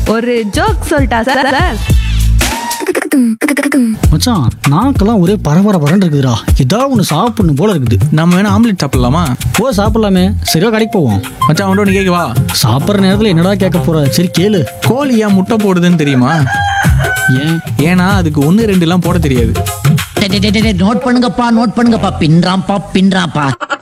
ஒரு ஜோக் சொல்லிட்டா சார்? மச்சான் நாக்கெல்லாம் ஒரே பரபரன்னு இருக்குதுடா. ஏதாவது ஒன்று சாப்பிடணும் போல இருக்குது. நம்ம வேணா ஆம்லெட் சாப்பிடலாமா? ஓ சாப்பிடலாமே. சரியா கடைக்கு போவோம். மச்சான் அவன்கிட்ட ஒன்று கேட்கவா? சாப்பிட்ற நேரத்தில் என்னடா கேட்க போற? சரி கேளு. கோழி ஏன் முட்டை போடுதுன்னு தெரியுமா? ஏன்னா அதுக்கு 1 2 எல்லாம் போட தெரியாது. நோட் பண்ணுங்கப்பா பின்றாம்பா.